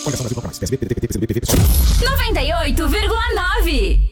Coligação Brasil Procurados. PSB, PDT, PT, PCdoB, PV, PSOL. 98,9.